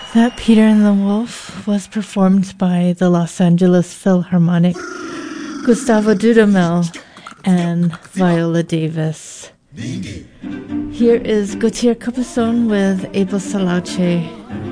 That Peter and the Wolf was performed by the Los Angeles Philharmonic, Gustavo Dudamel, and Viola Davis. Here is Gautier Capuçon with Abel Salauche.